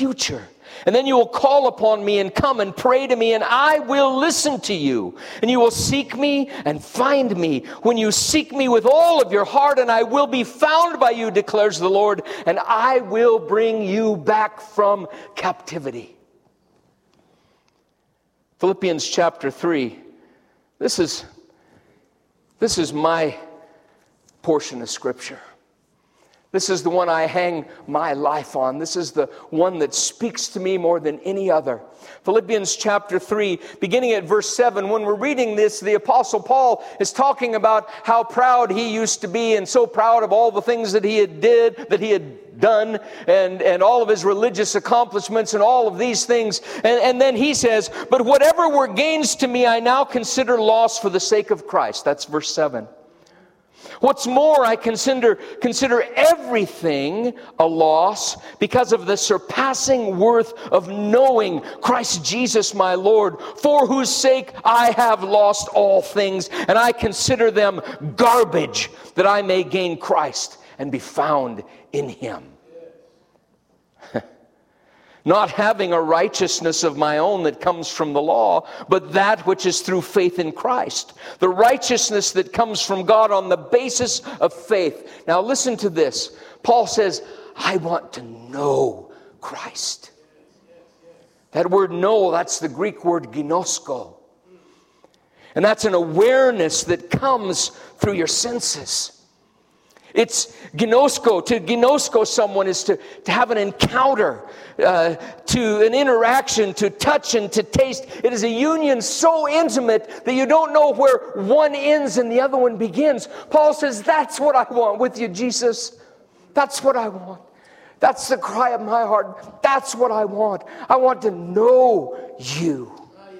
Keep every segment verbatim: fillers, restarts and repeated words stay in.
future. And then you will call upon me and come and pray to me, and I will listen to you. And you will seek me and find me when you seek me with all of your heart, and I will be found by you, declares the Lord, and I will bring you back from captivity. Philippians chapter three. This is, this is my portion of Scripture. This is the one I hang my life on. This is the one that speaks to me more than any other. Philippians chapter three, beginning at verse seven. When we're reading this, the Apostle Paul is talking about how proud he used to be, and so proud of all the things that he had did, that he had done, and, and all of his religious accomplishments and all of these things. And, and then he says, but whatever were gains to me, I now consider loss for the sake of Christ. That's verse seven. What's more, I consider, consider everything a loss because of the surpassing worth of knowing Christ Jesus my Lord, for whose sake I have lost all things, and I consider them garbage, that I may gain Christ and be found in Him. Not having a righteousness of my own that comes from the law, but that which is through faith in Christ. The righteousness that comes from God on the basis of faith. Now listen to this. Paul says, I want to know Christ. That word know, that's the Greek word ginosko. And that's an awareness that comes through your senses. It's ginosko. To ginosko someone is to, to have an encounter, uh, to an interaction, to touch and to taste. It is a union so intimate that you don't know where one ends and the other one begins. Paul says, that's what I want with you, Jesus. That's what I want. That's the cry of my heart. That's what I want. I want to know you.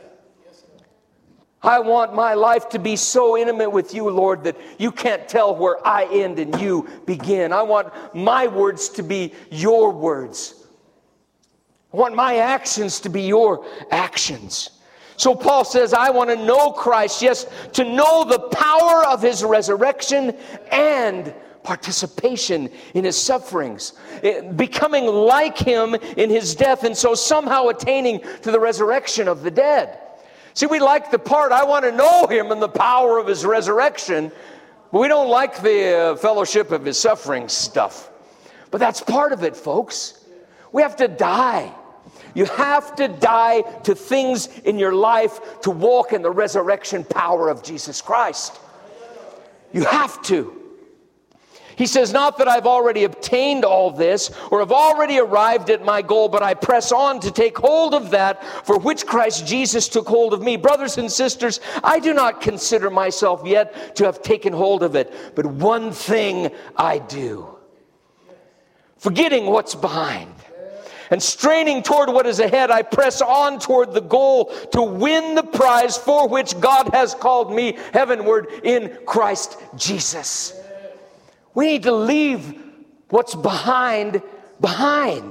I want my life to be so intimate with you, Lord, that you can't tell where I end and you begin. I want my words to be your words. I want my actions to be your actions. So Paul says, I want to know Christ, yes, to know the power of His resurrection and participation in His sufferings, becoming like Him in His death, and so somehow attaining to the resurrection of the dead. See, we like the part, I want to know Him and the power of His resurrection, but we don't like the uh, fellowship of His suffering stuff. But that's part of it, folks. We have to die. You have to die to things in your life to walk in the resurrection power of Jesus Christ. You have to. He says, not that I've already obtained all this or have already arrived at my goal, but I press on to take hold of that for which Christ Jesus took hold of me. Brothers and sisters, I do not consider myself yet to have taken hold of it, but one thing I do, forgetting what's behind and straining toward what is ahead, I press on toward the goal to win the prize for which God has called me heavenward in Christ Jesus. We need to leave what's behind behind.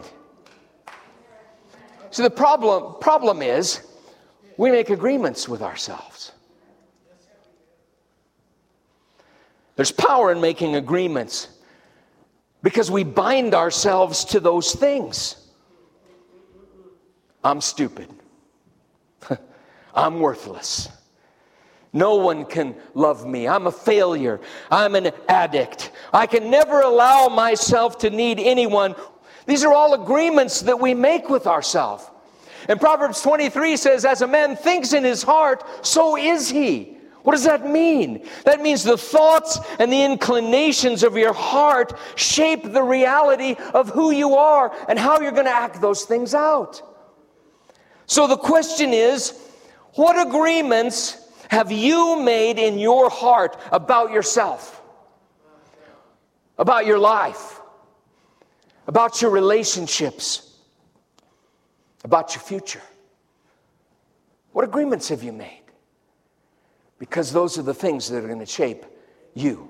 So the problem, problem is we make agreements with ourselves. There's power in making agreements because we bind ourselves to those things. I'm stupid. I'm worthless. No one can love me. I'm a failure. I'm an addict. I can never allow myself to need anyone. These are all agreements that we make with ourselves. And Proverbs twenty-three says, as a man thinks in his heart, so is he. What does that mean? That means the thoughts and the inclinations of your heart shape the reality of who you are and how you're going to act those things out. So the question is, what agreements have you made in your heart about yourself, about your life, about your relationships, about your future? What agreements have you made? Because those are the things that are going to shape you.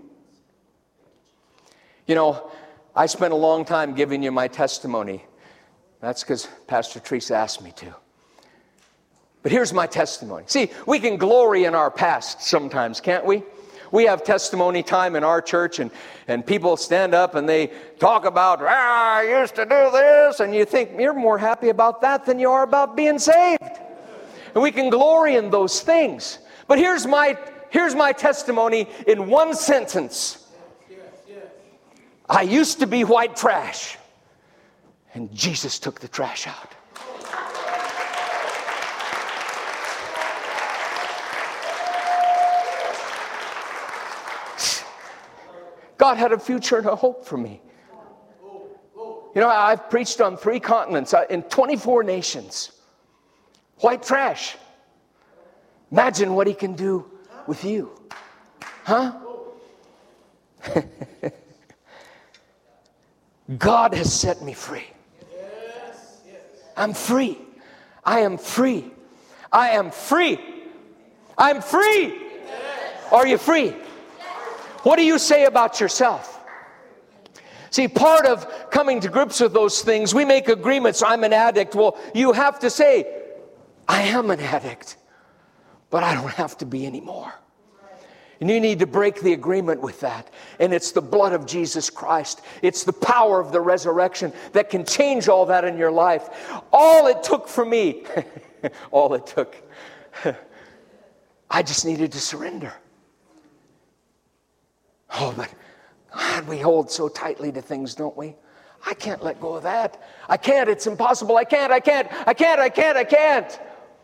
You know, I spent a long time giving you my testimony. That's because Pastor Teresa asked me to. But here's my testimony. See, we can glory in our past sometimes, can't we? We have testimony time in our church, and, and people stand up and they talk about, ah, I used to do this, and you think you're more happy about that than you are about being saved. And we can glory in those things. But here's my, here's my testimony in one sentence. I used to be white trash, and Jesus took the trash out. God had a future and a hope for me. You know, I've preached on three continents, in twenty-four nations. White trash. Imagine what he can do with you. Huh? God has set me free. I'm free. I am free. I am free. I'm free. Are you free? What do you say about yourself? See, part of coming to grips with those things, we make agreements. I'm an addict. Well, you have to say, I am an addict, but I don't have to be anymore. And you need to break the agreement with that. And it's the blood of Jesus Christ. It's the power of the resurrection that can change all that in your life. All it took for me, all it took, I just needed to surrender. Oh, but God, we hold so tightly to things, don't we? I can't let go of that. I can't. It's impossible. I can't. I can't. I can't. I can't. I can't.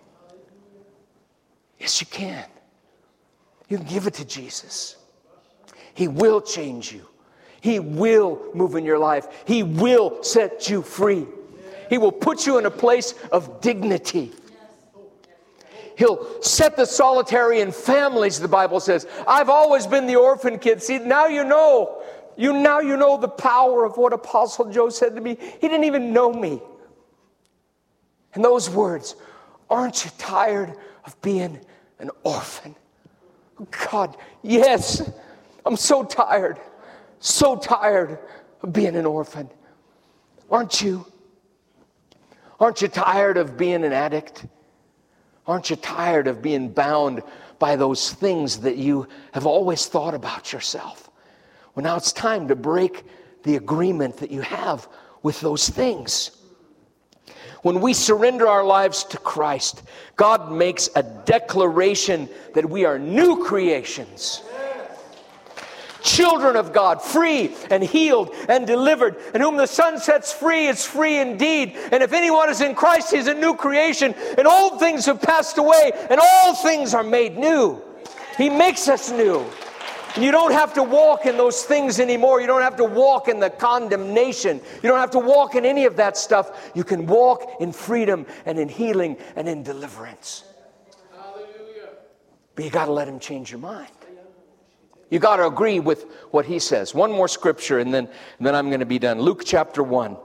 Yes, you can. You can give it to Jesus. He will change you. He will move in your life. He will set you free. He will put you in a place of dignity. He'll set the solitary in families, the Bible says. I've always been the orphan kid. See, now you know. You now you know the power of what Apostle Joe said to me. He didn't even know me. And those words, aren't you tired of being an orphan? God, yes. I'm so tired. So tired of being an orphan. Aren't you? Aren't you tired of being an addict? Aren't you tired of being bound by those things that you have always thought about yourself? Well, now it's time to break the agreement that you have with those things. When we surrender our lives to Christ, God makes a declaration that we are new creations. Children of God, free and healed and delivered, and whom the Son sets free is free indeed. And if anyone is in Christ, he is a new creation, and old things have passed away, and all things are made new. He makes us new. And you don't have to walk in those things anymore. You don't have to walk in the condemnation. You don't have to walk in any of that stuff. You can walk in freedom and in healing and in deliverance. Hallelujah. But you got to let him change your mind. You got to agree with what he says. One more scripture and then, and then I'm going to be done. Luke chapter one.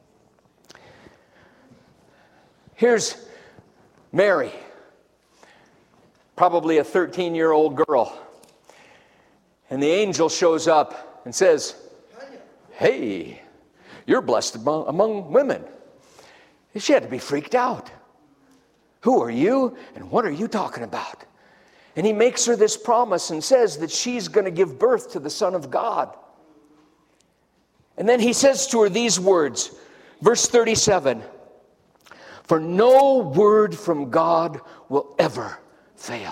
Here's Mary, probably a thirteen-year-old girl. And the angel shows up and says, hey, you're blessed among, among women. And she had to be freaked out. Who are you and what are you talking about? And he makes her this promise and says that she's going to give birth to the Son of God. And then he says to her these words, verse thirty-seven, for no word from God will ever fail.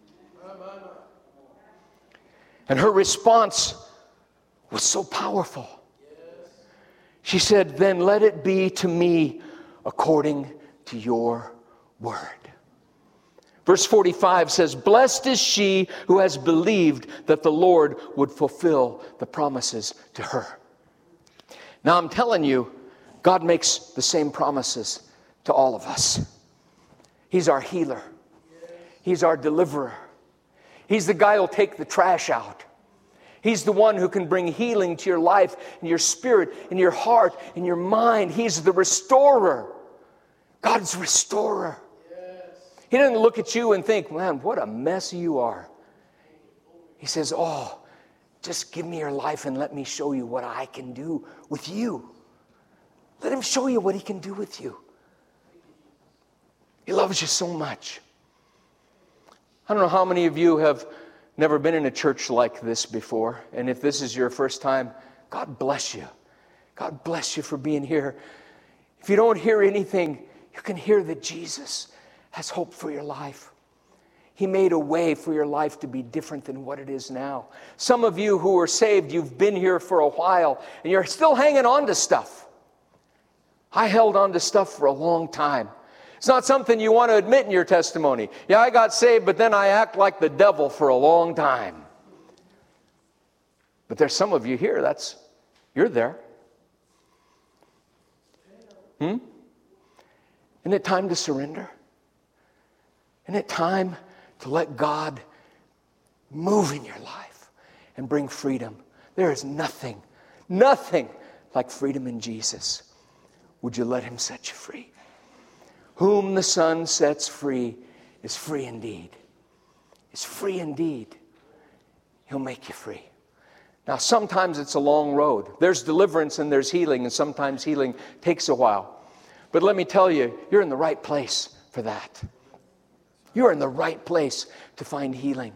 And her response was so powerful. She said, then let it be to me according to your word. Verse forty-five says, blessed is she who has believed that the Lord would fulfill the promises to her. Now I'm telling you, God makes the same promises to all of us. He's our healer. He's our deliverer. He's the guy who'll take the trash out. He's the one who can bring healing to your life, and your spirit, and your heart, and your mind. He's the restorer. God's restorer. He doesn't look at you and think, man, what a mess you are. He says, oh, just give me your life and let me show you what I can do with you. Let him show you what he can do with you. He loves you so much. I don't know how many of you have never been in a church like this before, and if this is your first time, God bless you. God bless you for being here. If you don't hear anything, you can hear that Jesus has hope for your life. He made a way for your life to be different than what it is now. Some of you who are saved, you've been here for a while, and you're still hanging on to stuff. I held on to stuff for a long time. It's not something you want to admit in your testimony. Yeah, I got saved, but then I act like the devil for a long time. But there's some of you here, that's, you're there. Hmm? Isn't it time to surrender? Isn't it time to let God move in your life and bring freedom? There is nothing, nothing like freedom in Jesus. Would you let him set you free? Whom the Son sets free is free indeed. Is free indeed. He'll make you free. Now, sometimes it's a long road. There's deliverance and there's healing, and sometimes healing takes a while. But let me tell you, you're in the right place for that. You're in the right place to find healing.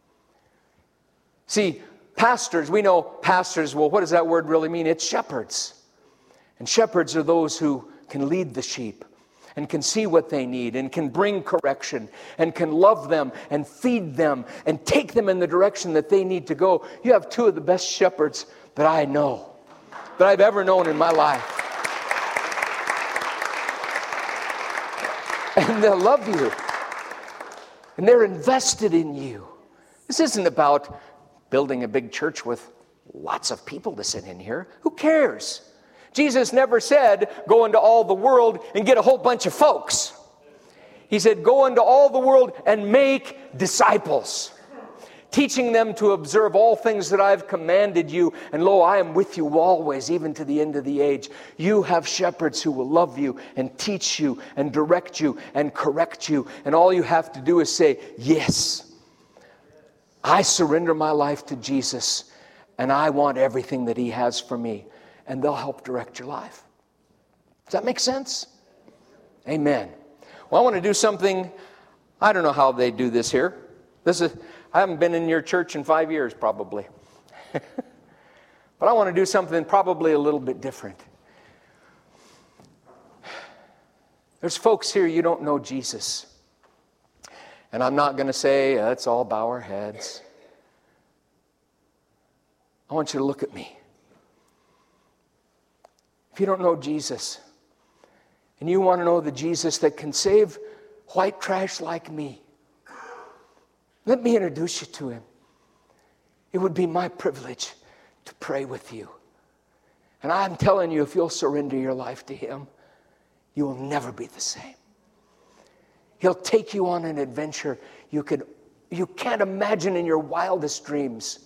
See, pastors, we know pastors, well, what does that word really mean? It's shepherds. And shepherds are those who can lead the sheep and can see what they need and can bring correction and can love them and feed them and take them in the direction that they need to go. You have two of the best shepherds that I know, that I've ever known in my life. And they'll love you. And they're invested in you. This isn't about building a big church with lots of people to sit in here. Who cares? Jesus never said, go into all the world and get a whole bunch of folks. He said, go into all the world and make disciples, teaching them to observe all things that I've commanded you. And lo, I am with you always, even to the end of the age. You have shepherds who will love you and teach you and direct you and correct you. And all you have to do is say, yes, I surrender my life to Jesus, and I want everything that he has for me. And they'll help direct your life. Does that make sense? Amen. Well, I want to do something. I don't know how they do this here. This is, I haven't been in your church in five years probably. But I want to do something probably a little bit different. There's folks here, you don't know Jesus. And I'm not going to say, let's all bow our heads. I want you to look at me. If you don't know Jesus, and you want to know the Jesus that can save white trash like me, let me introduce you to him. It would be my privilege to pray with you. And I'm telling you, if you'll surrender your life to him, you will never be the same. He'll take you on an adventure you could, you can't imagine in your wildest dreams.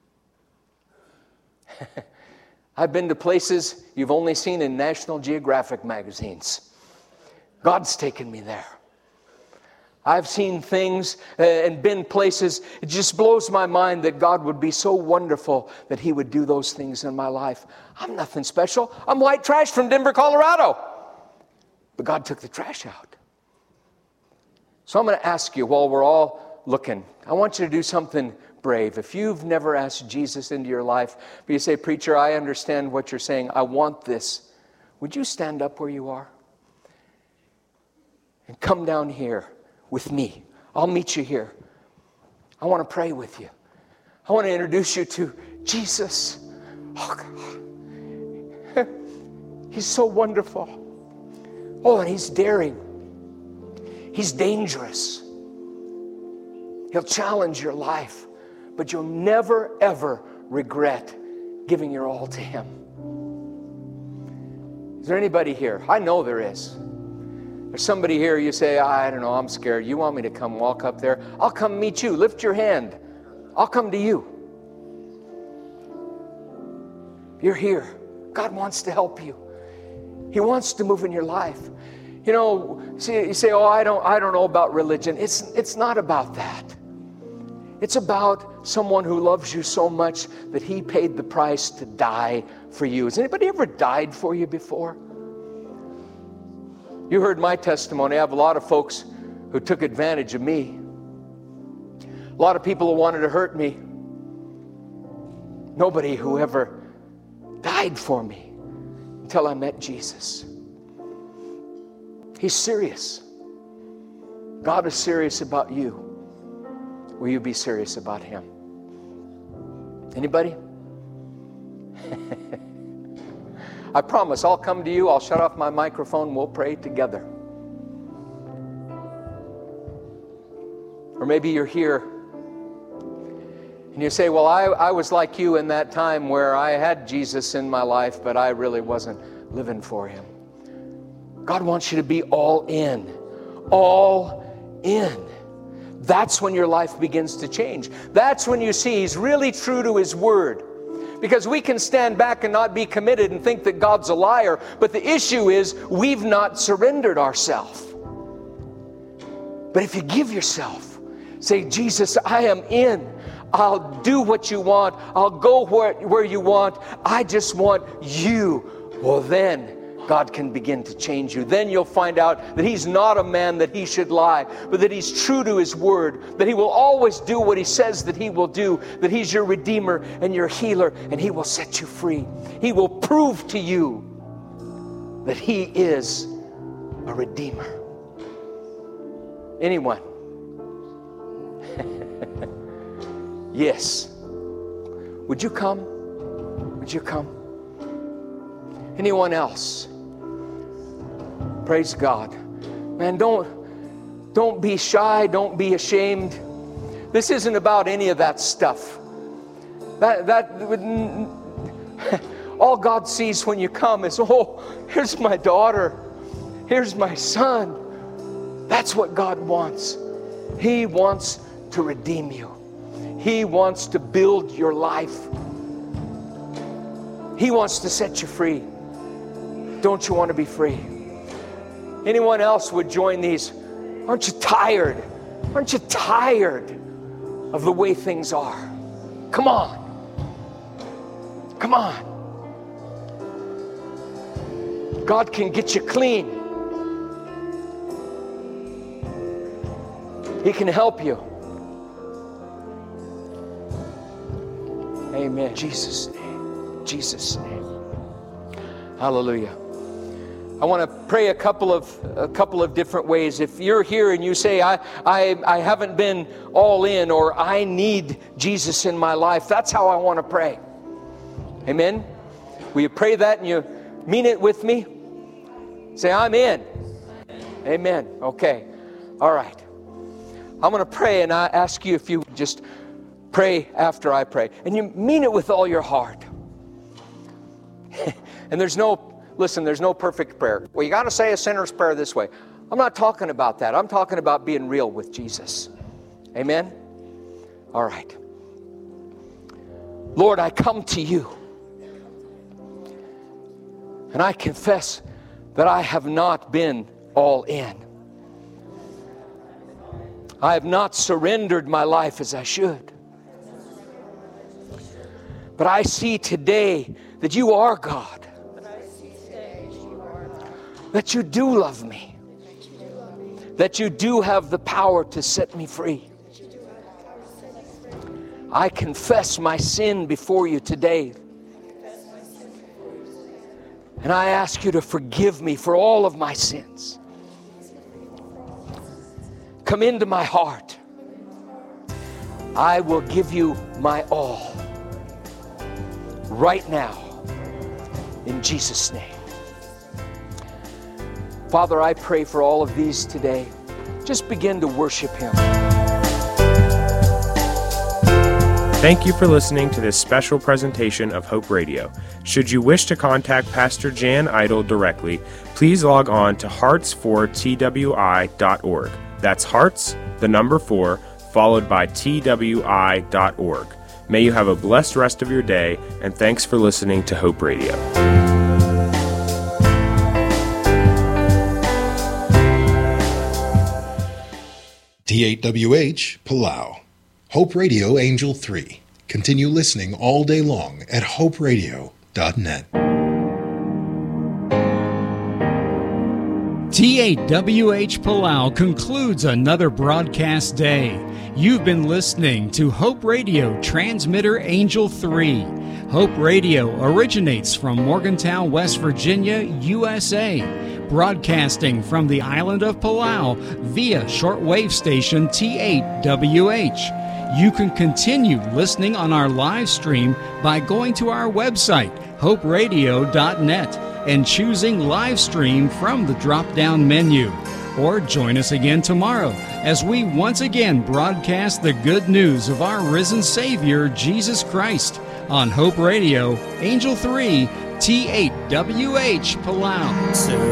I've been to places you've only seen in National Geographic magazines. God's taken me there. I've seen things and been places. It just blows my mind that God would be so wonderful that he would do those things in my life. I'm nothing special. I'm white trash from Denver, Colorado. But God took the trash out. So I'm going to ask you while we're all looking, I want you to do something brave. If you've never asked Jesus into your life, but you say, preacher, I understand what you're saying. I want this. Would you stand up where you are? And come down here with me. I'll meet you here. I want to pray with you. I want to introduce you to Jesus. Oh, God. He's so wonderful. Oh, and he's daring. He's dangerous. He'll challenge your life. But you'll never, ever regret giving your all to him. Is there anybody here? I know there is. There's somebody here, you say, I don't know, I'm scared. You want me to come walk up there? I'll come meet you. Lift your hand. I'll come to you. You're here. God wants to help you. He wants to move in your life. You know, see, you say, oh, I don't, I don't know about religion. It's, it's not about that. It's about someone who loves you so much that he paid the price to die for you. Has anybody ever died for you before? You heard my testimony. I have a lot of folks who took advantage of me. A lot of people who wanted to hurt me. Nobody who ever died for me until I met Jesus. He's serious. God is serious about you. Will you be serious about Him? Anybody? I promise I'll come to you. I'll shut off my microphone. We'll pray together. Or maybe you're here and you say, well, I, I was like you in that time where I had Jesus in my life, but I really wasn't living for Him. God wants you to be all in. All in. That's when your life begins to change. That's when you see He's really true to His word. Because we can stand back and not be committed and think that God's a liar. But the issue is we've not surrendered ourselves. But if you give yourself, say, Jesus, I am in. I'll do what you want. I'll go where, where you want. I just want you. Well, then God can begin to change you. Then you'll find out that He's not a man that He should lie, but that He's true to His word, that He will always do what He says that He will do, that He's your Redeemer and your healer, and He will set you free. He will prove to you that He is a Redeemer. Anyone? Yes. Would you come? Would you come? Anyone else? Praise God. Man, don't, don't be shy. Don't be ashamed. This isn't about any of that stuff. That, that all God sees when you come is, oh, here's my daughter. Here's my son. That's what God wants. He wants to redeem you. He wants to build your life. He wants to set you free. Don't you want to be free? Anyone else would join these? Aren't you tired? Aren't you tired of the way things are? Come on. Come on. God can get you clean. He can help you. Amen. Jesus' name. Jesus' name. Hallelujah. I want to pray a couple of a couple of different ways. If you're here and you say, I, I, I haven't been all in, or I need Jesus in my life, that's how I want to pray. Amen? Will you pray that and you mean it with me? Say, I'm in. Amen. Okay. All right. I'm going to pray, and I ask you if you would just pray after I pray. And you mean it with all your heart. And there's no, listen, there's no perfect prayer. Well, you got to say a sinner's prayer this way. I'm not talking about that. I'm talking about being real with Jesus. Amen? All right. Lord, I come to you. And I confess that I have not been all in. I have not surrendered my life as I should. But I see today that you are God. That you do love me. That you do have the power to set me free. I confess my sin before you today. And I ask you to forgive me for all of my sins. Come into my heart. I will give you my all. Right now. In Jesus' name. Father, I pray for all of these today. Just begin to worship Him. Thank you for listening to this special presentation of Hope Radio. Should you wish to contact Pastor Jan Idle directly, please log on to hearts for T W I dot org. That's hearts, the number four, followed by T W I dot org. May you have a blessed rest of your day, and thanks for listening to Hope Radio. T eight W H, Palau. Hope Radio Angel three. Continue listening all day long at hope radio dot net. T eight W H Palau concludes another broadcast day. You've been listening to Hope Radio Transmitter Angel three. Hope Radio originates from Morgantown, West Virginia, U S A, broadcasting from the island of Palau via shortwave station T eight W H. You can continue listening on our live stream by going to our website, hope radio dot net, and choosing live stream from the drop-down menu. Or join us again tomorrow as we once again broadcast the good news of our risen Savior, Jesus Christ, on Hope Radio, Angel three, T eight W H Palau.